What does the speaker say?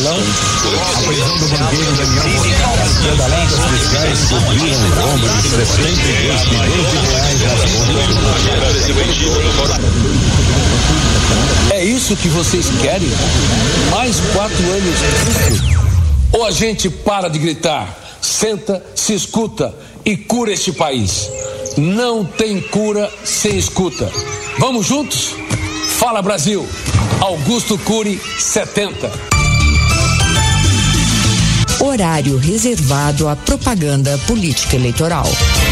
mensalão. A prisão do banqueiro Daniel Morgado. As pedaladas fiscais subiram o rombo de 72 milhões de reais nas contas do É isso que vocês querem? Mais 4 anos disso? Ou a gente para de gritar, senta, se escuta e cura este país? Não tem cura sem escuta. Vamos juntos? Fala Brasil! Augusto Cury, 70. Horário reservado à propaganda política eleitoral.